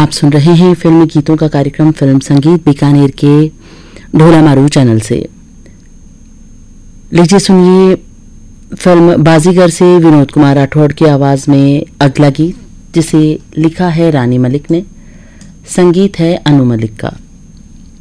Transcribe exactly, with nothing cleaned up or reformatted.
आप सुन रहे हैं फिल्मी गीतों का कार्यक्रम फिल्म संगीत बीकानेर के ढोला मारू चैनल से। लीजिए सुनिए फिल्म बाजीगर से विनोद कुमार राठौड़ की आवाज में अगला गीत, जिसे लिखा है रानी मलिक ने, संगीत है अनु मलिक का।